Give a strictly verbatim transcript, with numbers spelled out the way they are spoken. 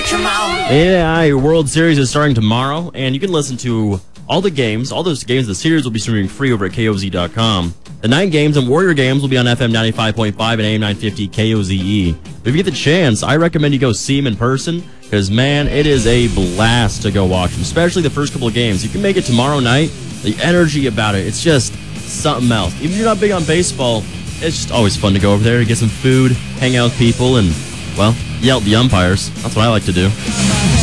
Yeah, your World Series is starting tomorrow, and you can listen to all the games. All those games, the series will be streaming free over at K O Z dot com. The night games and Warrior games will be on F M ninety-five point five and A M nine fifty K O Z E. But if you get the chance, I recommend you go see them in person, because, man, it is a blast to go watch them, especially the first couple of games. You can make it tomorrow night. The energy about it, it's just something else. Even if you're not big on baseball, it's just always fun to go over there to get some food, hang out with people, and, well, yell at the umpires. That's what I like to do.